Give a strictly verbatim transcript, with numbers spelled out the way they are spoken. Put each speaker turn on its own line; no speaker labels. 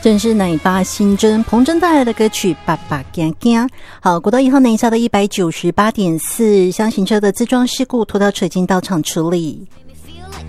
正是奶爸新珍彭真带来的歌曲《爸爸惊惊》。好，国道一号南下的一百九十八点四厢型车的自撞事故，拖吊车已经到场处理。